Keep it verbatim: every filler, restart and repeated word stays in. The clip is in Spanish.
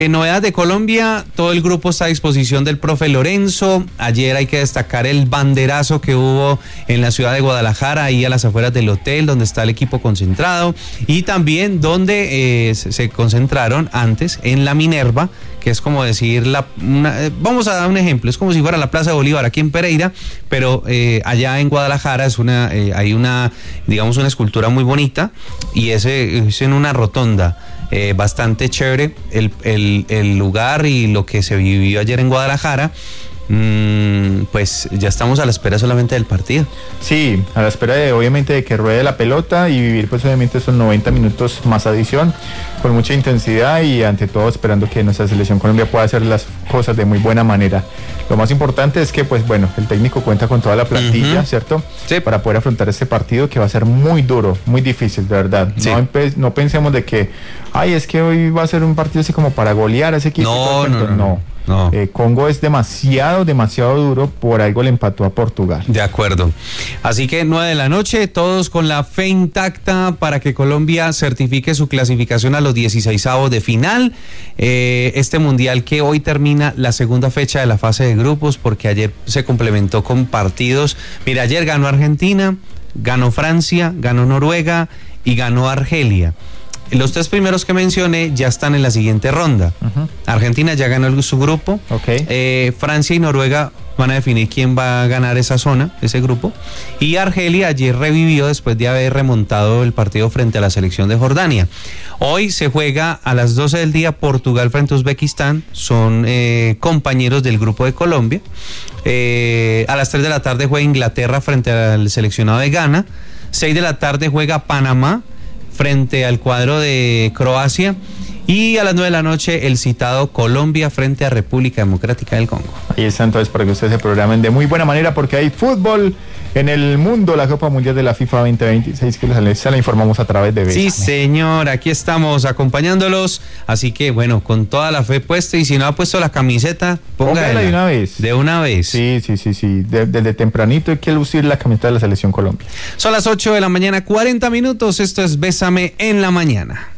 En novedad de Colombia, todo el grupo está a disposición del profe Lorenzo. Ayer hay que destacar el banderazo que hubo en la ciudad de Guadalajara, ahí a las afueras del hotel donde está el equipo concentrado, y también donde eh, se concentraron antes en la Minerva, que es como decir, la, una, eh, vamos a dar un ejemplo, es como si fuera la Plaza de Bolívar aquí en Pereira, pero eh, allá en Guadalajara es una, eh, hay una, digamos, una escultura muy bonita, y ese es en una rotonda. Eh, bastante chévere el, el, el lugar y lo que se vivió ayer en Guadalajara. Mm, pues ya estamos a la espera solamente del partido. Sí, a la espera de obviamente de que ruede la pelota y vivir pues obviamente esos noventa minutos más adición con mucha intensidad, y ante todo esperando que nuestra selección Colombia pueda hacer las cosas de muy buena manera. Lo más importante es que pues bueno, el técnico cuenta con toda la plantilla, uh-huh. ¿cierto? Sí. Para poder afrontar este partido que va a ser muy duro, muy difícil, de verdad. Sí. No, empe- no pensemos de que, ay, es que hoy va a ser un partido así como para golear a ese equipo. No, no, no, no. No. Eh, Congo es demasiado, demasiado duro, por algo le empató a Portugal. De acuerdo. Así que nueve de la noche, todos con la fe intacta para que Colombia certifique su clasificación a los dieciseisavos de final. Eh, este mundial que hoy termina la segunda fecha de la fase de grupos, porque ayer se complementó con partidos. Mira, ayer ganó Argentina, ganó Francia, ganó Noruega y ganó Argelia. Los tres primeros que mencioné ya están en la siguiente ronda. Uh-huh. Argentina ya ganó su grupo. Okay. Eh, Francia y Noruega van a definir quién va a ganar esa zona, ese grupo. Y Argelia ayer revivió después de haber remontado el partido frente a la selección de Jordania. Hoy se juega a las doce del día Portugal frente a Uzbekistán. Son eh, compañeros del grupo de Colombia. Eh, a las tres de la tarde juega Inglaterra frente al seleccionado de Ghana. seis de la tarde juega Panamá frente al cuadro de Croacia, y a las nueve de la noche el citado Colombia frente a República Democrática del Congo. Ahí está, entonces, para que ustedes se programen de muy buena manera, porque hay fútbol en el mundo, la Copa Mundial de la FIFA veinte veintiséis, que les la informamos a través de Bésame. Sí, señor, aquí estamos acompañándolos, así que bueno, con toda la fe puesta, y si no ha puesto la camiseta, póngala de una vez. De una vez. Sí, sí, sí, sí, de, desde tempranito hay que lucir la camiseta de la Selección Colombia. Son las ocho de la mañana, cuarenta minutos, esto es Bésame en la Mañana.